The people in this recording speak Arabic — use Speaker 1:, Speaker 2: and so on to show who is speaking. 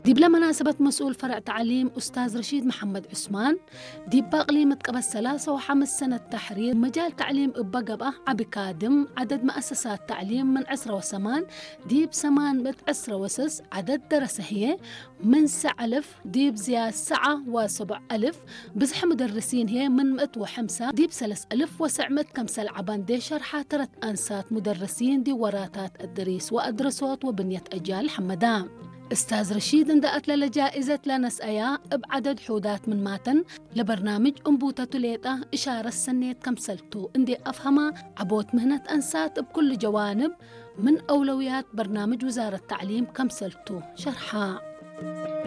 Speaker 1: دي بلا مناسبة مسؤول فرع تعليم أستاذ رشيد محمد عثمان دي باقلي متقبل 3 و5 سنة تحرير مجال تعليم بقبة عبكادم عدد مؤسسات تعليم من 10 وثمان دي بسمان بتعسرة وسس عدد درسة هي من 9,000 دي بزياد 7,700 بزح مدرسين هي من 105 دي ب3,900 كمسل عبان دي شرحة 3 أنسات مدرسين دي وراتات الدريس وأدرسوت وبنية أجيال حمدان. استاذ رشيد اندأت لجائزة لنسأيا بعدد حودات من ماتن لبرنامج أنبوتة تليطة إشارة السنة كمسلتو اندي أفهمها عبوت مهنة أنسات بكل جوانب من أولويات برنامج وزارة التعليم كمسلتو شرحها.